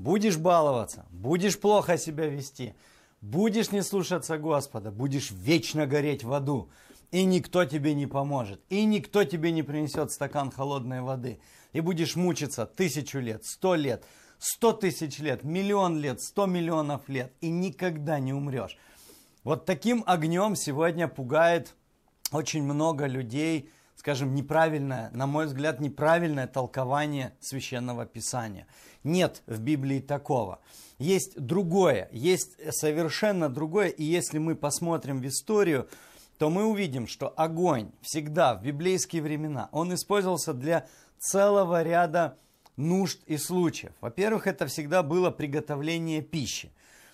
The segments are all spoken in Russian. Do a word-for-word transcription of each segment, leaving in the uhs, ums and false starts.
будешь баловаться, будешь плохо себя вести, будешь не слушаться Господа, будешь вечно гореть в аду, и никто тебе не поможет, и никто тебе не принесет стакан холодной воды, и будешь мучиться тысячу лет, сто лет, сто тысяч лет, миллион лет, сто миллионов лет, и никогда не умрешь. Вот таким огнем сегодня пугает очень много людей, скажем, неправильное, на мой взгляд, неправильное толкование Священного Писания. Нет в Библии такого. Есть другое, есть совершенно другое, и если мы посмотрим в историю, то мы увидим, что огонь всегда в библейские времена, он использовался для целого ряда нужд и случаев. Во-первых, это всегда было приготовление пищи.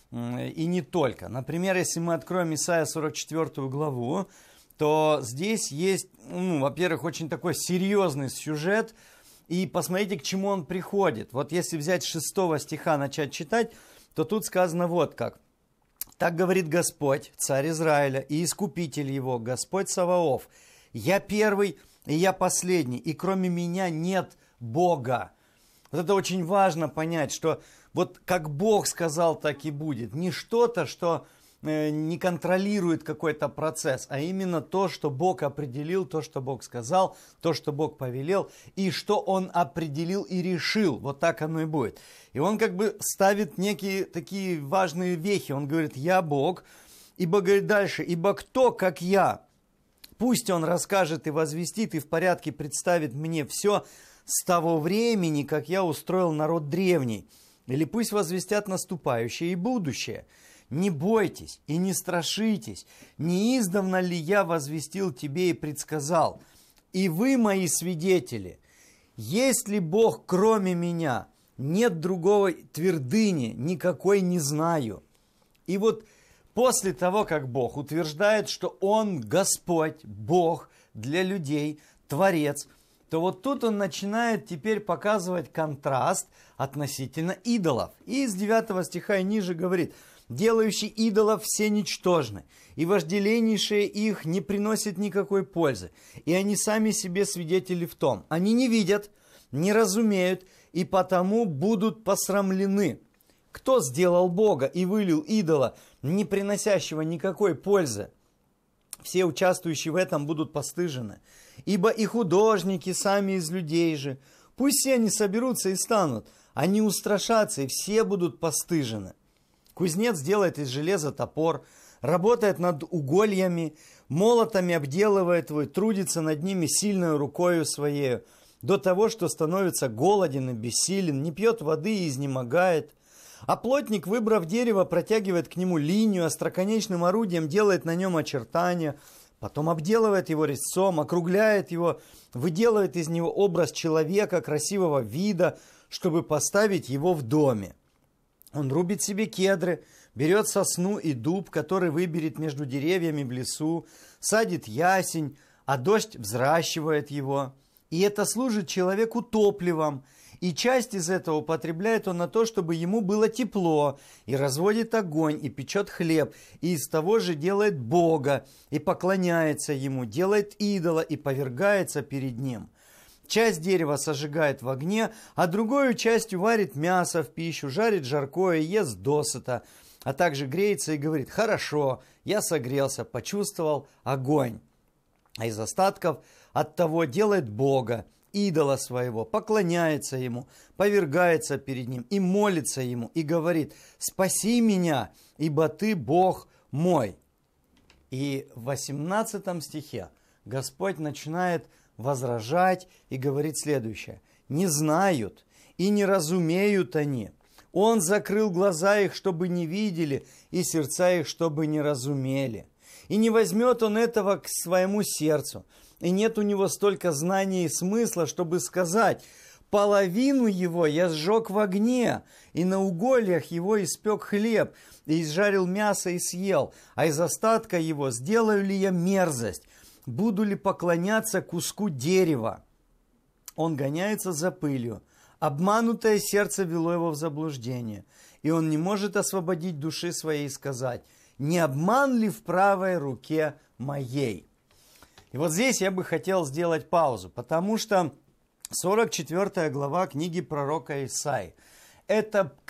И не только. Например, если мы откроем Исайя сорок четвёртую главу, то здесь есть, ну, во-первых, очень такой серьезный сюжет. И посмотрите, к чему он приходит. Вот если взять с шестого стиха начать читать, то тут сказано вот как. «Так говорит Господь, царь Израиля и искупитель его, Господь Саваоф. Я первый, и я последний, и кроме меня нет Бога». Вот это очень важно понять, что вот как Бог сказал, так и будет. Не что-то, что э, не контролирует какой-то процесс, а именно то, что Бог определил, то, что Бог сказал, то, что Бог повелел, и что Он определил и решил. Вот так оно и будет. И Он как бы ставит некие такие важные вехи. Он говорит, я Бог, ибо говорит дальше, ибо кто, как я? Пусть Он расскажет и возвестит, и в порядке представит мне все с того времени, как я устроил народ древний. Или пусть возвестят наступающее и будущее. Не бойтесь и не страшитесь, не издавна ли я возвестил тебе и предсказал? И вы, мои свидетели, есть ли Бог кроме меня? Нет другой твердыни, никакой не знаю. И вот после того, как Бог утверждает, что Он Господь, Бог для людей, Творец, то вот тут он начинает теперь показывать контраст относительно идолов. И из девятого стиха и ниже говорит, «Делающие идолов все ничтожны, и вожделеннейшие их не приносят никакой пользы, и они сами себе свидетели в том. Они не видят, не разумеют, и потому будут посрамлены. Кто сделал Бога и вылил идола, не приносящего никакой пользы? Все участвующие в этом будут постыжены. Ибо и художники сами из людей же. Пусть все они соберутся и станут. Они устрашатся, и все будут постыжены. Кузнец делает из железа топор, работает над угольями, молотами обделывает его, трудится над ними сильной рукою своей, до того, что становится голоден и бессилен, не пьет воды и изнемогает. А плотник, выбрав дерево, протягивает к нему линию, остроконечным орудием делает на нем очертания, потом обделывает его резцом, округляет его, выделывает из него образ человека красивого вида, чтобы поставить его в доме. Он рубит себе кедры, берет сосну и дуб, который выберет между деревьями в лесу, садит ясень, а дождь взращивает его. И это служит человеку топливом, и часть из этого употребляет он на то, чтобы ему было тепло, и разводит огонь, и печет хлеб, и из того же делает Бога, и поклоняется ему, делает идола, и повергается перед ним. Часть дерева сожигает в огне, а другую частью варит мясо в пищу, жарит жаркое, ест досыта, а также греется и говорит: «Хорошо, я согрелся, почувствовал огонь». А из остатков от того делает Бога, идола своего, поклоняется ему, повергается перед ним и молится ему, и говорит: «Спаси меня, ибо ты Бог мой». И в восемнадцатом стихе Господь начинает возражать и говорит следующее: «Не знают и не разумеют они. Он закрыл глаза их, чтобы не видели, и сердца их, чтобы не разумели. И не возьмет он этого к своему сердцу, и нет у него столько знаний и смысла, чтобы сказать: половину его я сжег в огне, и на угольях его испек хлеб, и изжарил мясо и съел, а из остатка его сделаю ли я мерзость, буду ли поклоняться куску дерева?» Он гоняется за пылью, обманутое сердце вело его в заблуждение, и он не может освободить души своей и сказать: «Не обман ли в правой руке моей?» И вот здесь я бы хотел сделать паузу, потому что сорок четвёртая глава книги пророка Исаии – это